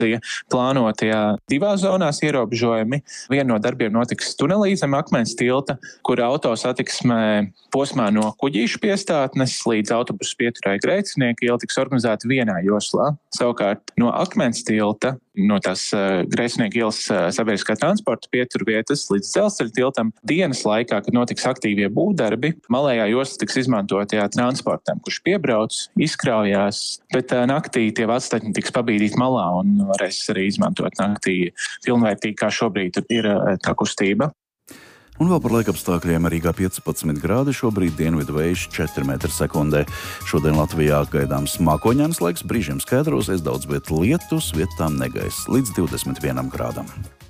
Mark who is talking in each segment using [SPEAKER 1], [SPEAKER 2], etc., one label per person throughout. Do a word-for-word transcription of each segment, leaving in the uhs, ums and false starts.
[SPEAKER 1] plānotie divās zonās ierobežojumi. Viena no darbiem notiks tunelī zem Akmens tilta, kur autosatiksmē posmā no Kuģīšu piestātnes līdz autobusu pieturai Grēcinieku iela tiks organizēta vienā joslā. Savukārt no Akmens tilta, no tās uh, Grēcinieku ielas uh, sabiedriskā transporta pieturvietas līdz Dzelzceļa tiltam dienas laikā, kad notiks aktīvie būvdarbi, malējā josla tiks izmantotajā transportam, kurš piebrauc, izkraujās, bet uh, naktī tie atstaķi tiks pabīdīti malā un varēs arī izmantot naktī pilnvērtīgi, kā šobrīd ir uh, tā kustība.
[SPEAKER 2] Un vēl par laikapstākļiem Rīgā piecpadsmit grādi, šobrīd dienvidu vējš četri metri sekundē. Šodien Latvijā gaidāms mākoņains laiks, brīžiem skaidrosies daudz viet lietus, vietām negaiss līdz divdesmit vienam grādam.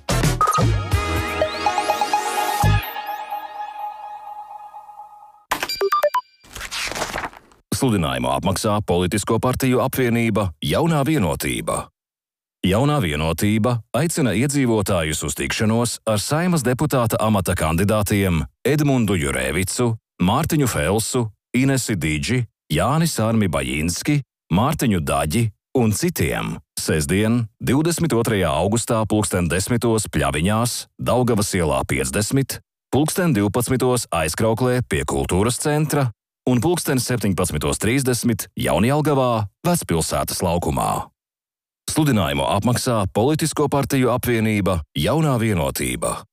[SPEAKER 3] Sludinājumu apmaksā Politisko partiju apvienība Jaunā vienotība. Jaunā vienotība aicina iedzīvotājus uz tikšanos ar Saeimas deputāta amata kandidātiem Edmundu Jurēvicu, Mārtiņu Felsu, Inesi Didži, Jāni Sārmi Bajinski, Mārtiņu Daģi un citiem. Sestdien, divdesmit otrajā augustā pulksten desmitos Pļaviņās, Daugavas ielā piecdesmit, pulksten divpadsmitos Aizkrauklē pie Kultūras centra un pulksten septiņpadsmitos trīsdesmit Jaunjelgavā, Vecpilsētas laukumā. Sludinājumu apmaksā Politisko partiju apvienība Jaunā vienotība.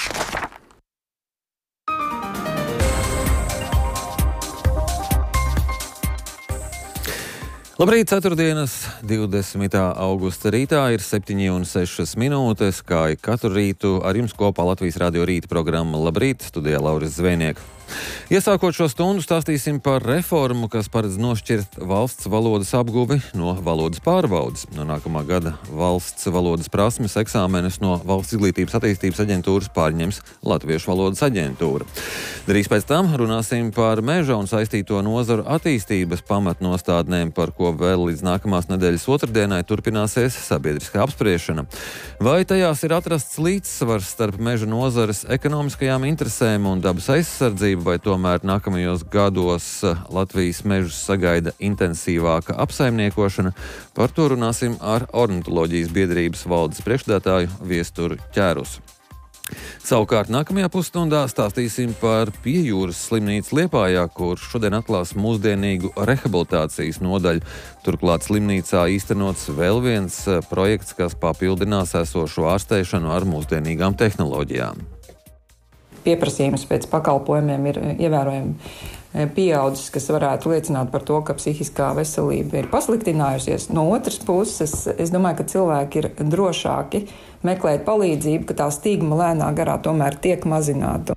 [SPEAKER 4] Labrīt, ceturtdienas, divdesmitā augusta rītā ir septiņi un sešas minūtes, kā katru rītu ar jums kopā Latvijas radio rīta programma Labrīt, studijā Lauris Zvejnieks. Iesākot šo stundu stāstīsim par reformu, kas paredz nošķirt valsts valodas apguvi no valodas pārbaudes. No nākamā gada valsts valodas prasmes eksāmenus no Valsts izglītības attīstības aģentūras pārņems Latviešu valodas aģentūra. Drīz pēc tam runāsim par meža un saistīto nozaru attīstības pamatnostādnēm, par ko vēl līdz nākamās nedēļas otrdienai turpināsies sabiedriskā apspriešana. Vai tajās ir atrasts līdzsvars starp meža nozares ekonomiskajām interesēm un dabas aizsardzību, vai tomēr nākamajos gados Latvijas mežus sagaida intensīvāka apsaimniekošana? Par to runāsim ar Ornitoloģijas biedrības valdes priekšsēdētāju Viesturu Ķērusu. Savukārt nākamajā pusstundā stāstīsim par Piejūras slimnīcu Liepājā, kur šodien atklās mūsdienīgu rehabilitācijas nodaļu. Turklāt slimnīcā īstenots vēl viens projekts, kas papildinās esošo ārstēšanu ar mūsdienīgām tehnoloģijām.
[SPEAKER 5] Pieprasījums pēc pakalpojumiem ir ievērojami pieaudzis, kas varētu liecināt par to, ka psihiskā veselība ir pasliktinājusies. No otras puses, es domāju, ka cilvēki ir drošāki meklēt palīdzību, ka tā stigma lēnā garā tomēr tiek mazināta.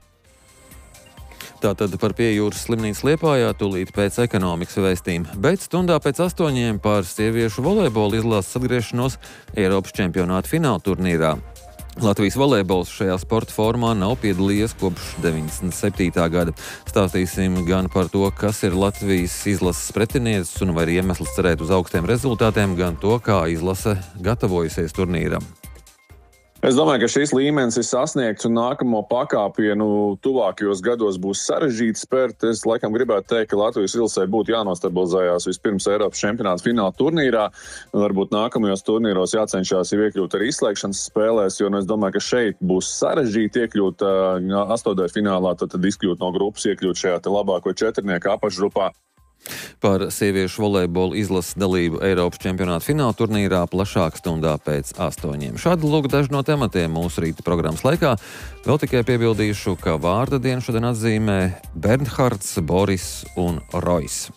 [SPEAKER 4] Tātad par Piejūras slimnīcu Liepājā tūlīt pēc ekonomikas vēstījuma, bet stundā pēc astoņiem par sieviešu volejbola izlases atgriešanos Eiropas čempionāta fināla turnīrā. Latvijas volejbols šajā sporta formā nav piedalījies kopš deviņdesmit septītā gada. Stāstīsim gan par to, kas ir Latvijas izlases pretinieces un vai ir iemesls cerēt uz augstiem rezultātiem, gan to, kā izlase gatavojusies turnīram.
[SPEAKER 6] Es domāju, ka šīs līmenis ir sasniegts un nākamo pakāpienu tuvākajos gados būs sarežģīti spērt. Es laikam gribētu teikt, ka Latvijas izlasē būtu jānostabilizējās vispirms Eiropas čempionāta fināla turnīrā. Varbūt nākamajos turnīros jācenšas jau iekļūt arī izslēgšanas spēlēs, jo es domāju, ka šeit būs sarežģīti iekļūt astotdaļu finālā, tad, tad izkļūt no grupas, iekļūt šajā te labāko četrnieku apakšgrupā.
[SPEAKER 4] Par sieviešu volejbola izlases dalību Eiropas čempionāta fināla turnīrā plašāk stundā pēc astoņiem. Šādi lūk daži no tematiem mūsu rīta programmas laikā. Vēl tikai piebildīšu, ka vārda dienu šodien atzīmē Bernhards, Boris un Rois.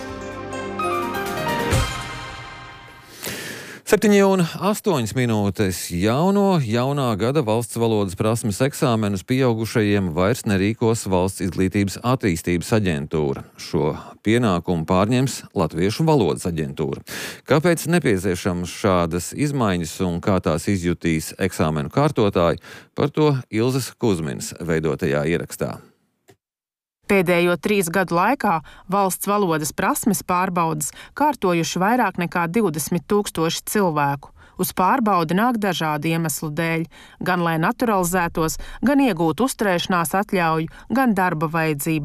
[SPEAKER 4] Septiņi un astoņas minūtes jauno, jaunā gada valsts valodas prasmes eksāmenus pieaugušajiem vairs nerīkos Valsts izglītības attīstības aģentūra. Šo pienākumu pārņems Latviešu valodas aģentūra. Kāpēc nepieciešams šādas izmaiņas un kā tās izjutīs eksāmenu kārtotāji, par to Ilzes Kuzminas veidotajā ierakstā.
[SPEAKER 7] Pēdējo trīs gadu laikā valsts valodas prasmes pārbaudas kārtojuši vairāk nekā divdesmit tūkstoši cilvēku. Uz pārbaudi nāk dažādu iemeslu dēļ, gan lai naturalizētos, gan iegūtu uzturēšanās atļauju, gan darba vajadzībām.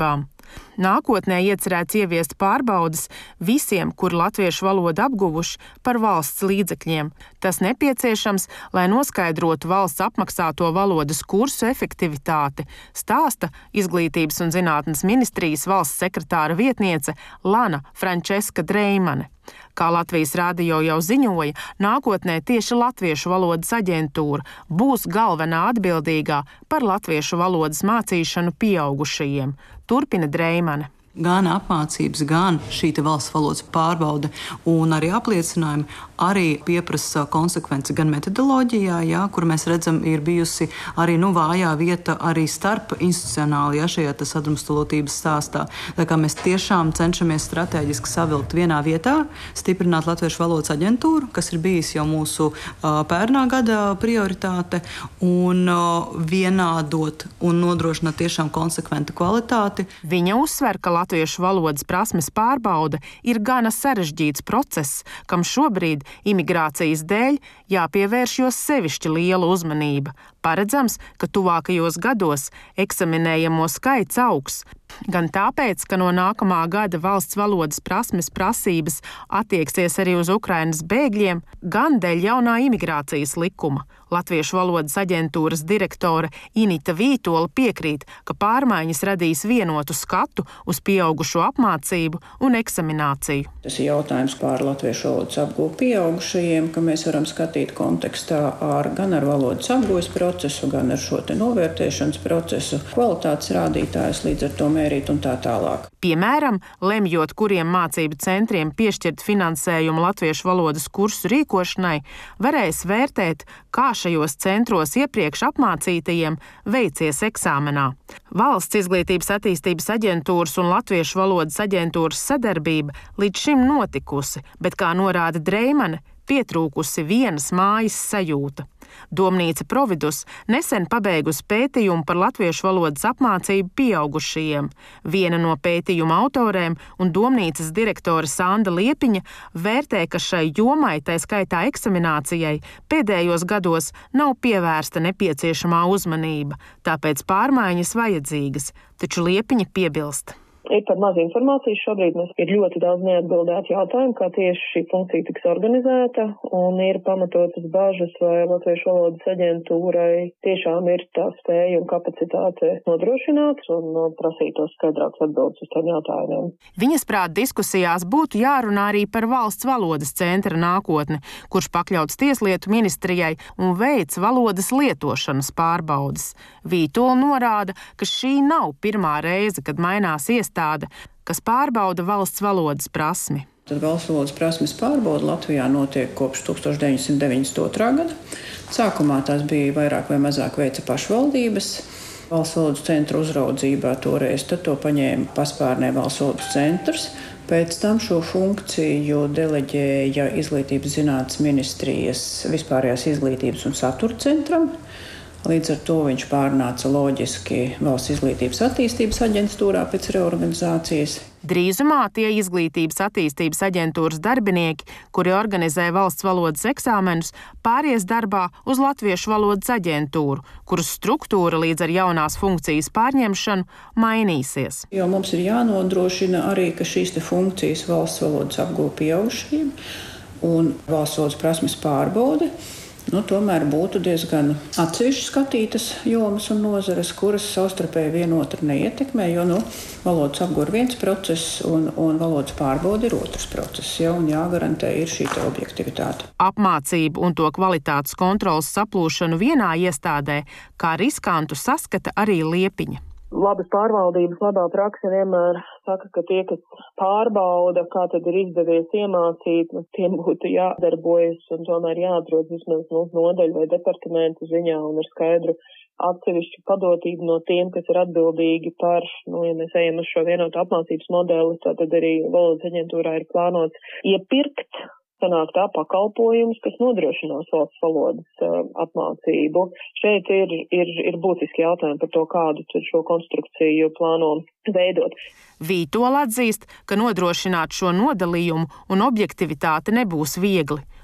[SPEAKER 7] Nākotnē iecerēts ieviest pārbaudes visiem, kuri latviešu valodu apguvuši par valsts līdzekļiem. Tas nepieciešams, lai noskaidrotu valsts apmaksāto valodas kursu efektivitāti, stāsta Izglītības un zinātnes ministrijas valsts sekretāra vietniece Lana Frančeska Dreimane. Kā Latvijas radio jau ziņoja, nākotnē tieši Latviešu valodas aģentūra būs galvenā atbildīgā par latviešu valodas mācīšanu pieaugušajiem. Turpina Dreimane.
[SPEAKER 8] Gan apmācības, gan šī valsts valodas pārbaude un arī apliecinājumi arī pieprasa konsekvenci gan metodoloģijā, jā, kur mēs redzam, ir bijusi arī nu, vājā vieta arī starp institucionāli, jā, šajā sadrumstalotības stāstā. Tā kā mēs tiešām cenšamies strateģiski savilkt vienā vietā, stiprināt Latviešu valodas aģentūru, kas ir bijis jau mūsu uh, pērnā gada prioritāte, un uh, vienādot un nodrošināt tiešām konsekventu kvalitāti.
[SPEAKER 7] Viņa uzsver, ka latviešu valodas prasmes pārbaude ir gana sarežģīts process, kam šobrīd imigrācijas dēļ jāpievērš jo sevišķi liela uzmanība. Paredzams, ka tuvākajos gados eksaminējamo skaits augs. Gan tāpēc, ka no nākamā gada valsts valodas prasmes prasības attieksies arī uz Ukrainas bēgļiem, gan dēļ jaunā imigrācijas likuma. Latviešu valodas aģentūras direktore Inita Vītola piekrīt, ka pārmaiņas radīs vienotu skatu uz pieaugušo apmācību un eksamināciju.
[SPEAKER 9] Tas ir jautājums par latviešu valodas apgūvu pieaugušajiem, ka mēs varam skatīt kontekstā ar, gan ar valodas apgūves procesu, gan ar šo te novērtēšanas procesu, kvalitātes rādītājus līdz ar to mērīt un tā tālāk.
[SPEAKER 7] Piemēram, lemjot, kuriem mācību centriem piešķirt finansējumu latviešu valodas kursu rīkošanai, varēs vērtēt, kā šajos centros iepriekš apmācītajiem veicies eksāmenā. Valsts izglītības attīstības aģentūras un Latviešu valodas aģentūras sadarbība līdz šim notikusi, bet, kā norāda Dreimane, pietrūkusi vienas mājas sajūta. Domnīca Providus nesen pabeigusi pētījumu par latviešu valodas apmācību pieaugušajiem. Viena no pētījuma autorēm un domnīcas direktore Sanda Liepiņa vērtē, ka šai jomai, tā skaitā eksaminācijai, pēdējos gados nav pievērsta nepieciešamā uzmanība, tāpēc pārmaiņas vajadzīgas, taču Liepiņa piebilst.
[SPEAKER 10] Ir par maz informācijas šobrīd, mums ir ļoti daudz neatbildētu jautājumu, kā tieši šī funkcija tiks organizēta, un ir pamatotas bažas, vai Latviešu valodas aģentūrai tiešām ir tā spēja un kapacitāte nodrošināt un prasīt tos skaidrāks atbildes uz tiem jautājumiem.
[SPEAKER 7] Viņas prāt diskusijās būtu jārunā arī par valsts valodas centra nākotni, kurš pakļauts Tieslietu ministrijai un veic valodas lietošanas pārbaudes. Vītola norāda, ka šī nav pirmā reize, kad mainās iestāde, kas pārbauda valsts valodas prasmi.
[SPEAKER 9] Tad valsts valodas prasmes pārbauda Latvijā notiek kopš tūkstoš deviņsimt deviņdesmit otrā gada. Sākumā tās bija vairāk vai mazāk veica pašvaldības. Valsts valodas centra uzraudzībā toreiz tad to paņēma paspārnē valsts valodas centrs. Pēc tam šo funkciju deleģēja Izglītības zinātnes ministrijas vispārējās izglītības un satura centram. Līdz ar to viņš pārnāca loģiski Valsts izglītības attīstības aģentūrā pēc reorganizācijas.
[SPEAKER 7] Drīzumā tie Izglītības attīstības aģentūras darbinieki, kuri organizē valsts valodas eksāmenus, pāries darbā uz Latviešu valodas aģentūru, kuras struktūra līdz ar jaunās funkcijas pārņemšanu mainīsies.
[SPEAKER 9] Jo mums ir jānodrošina arī, ka šīs te funkcijas valsts valodas apgūve pieaugušajiem un valsts valodas prasmes pārbaude, Nu, tomēr būtu diezgan atsevišķi skatītas jomas un nozares, kuras savstarpēji vienotru neietekmē, jo nu, valodas apgūve ir viens process un, un valodas pārbaude ir otrs process, ja, un jāgarantē ir šī objektivitāte.
[SPEAKER 7] Apmācību un to kvalitātes kontrolas saplūšanu vienā iestādē, kā riskantu saskata arī Liepiņa.
[SPEAKER 10] Labas pārvaldības labā prakse vienmēr saka, ka tie, kas pārbauda, kā tad ir izdevies iemācīt, tiem būtu jādarbojas un tomēr jāatrod vismaz no nodaļu vai departamentu ziņā un ar skaidru atsevišķu padotību no tiem, kas ir atbildīgi par, nu, ja mēs ejam uz šo vienotu apmācības modeli, tad arī valodas aģentūrā ir plānots iepirkt sanāk tā pakalpojums, kas nodrošinās valsts valodas uh, apmācību. Šeit ir, ir, ir būtiski jautājumi par to, kādu šo konstrukciju plāno veidot.
[SPEAKER 7] Vītola atzīst, ka nodrošināt šo nodalījumu un objektivitāti nebūs viegli.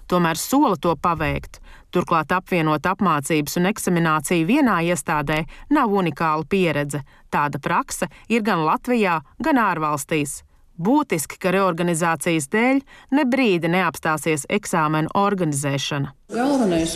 [SPEAKER 7] tomēr sola to paveikt. Turklāt apvienot apmācības un eksamināciju vienā iestādē nav unikāla pieredze. Tāda prakse ir gan Latvijā, gan ārvalstīs. Būtiski, ka reorganizācijas dēļ ne brīdi neapstāsies eksāmenu organizēšana.
[SPEAKER 9] Galvenais